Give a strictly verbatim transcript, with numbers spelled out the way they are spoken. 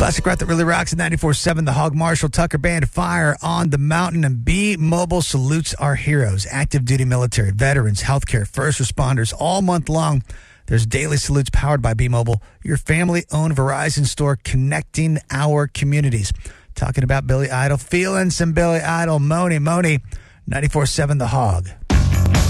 Classic rock that really rocks at ninety-four seven. The Hog Marshall Tucker Band, Fire on the Mountain, and B-Mobile salutes our heroes, active duty military, veterans, healthcare, first responders. All month long, there's daily salutes powered by B-Mobile, your family-owned Verizon store connecting our communities. Talking about Billy Idol, feeling some Billy Idol. Moni, Moni, ninety-four seven The Hog.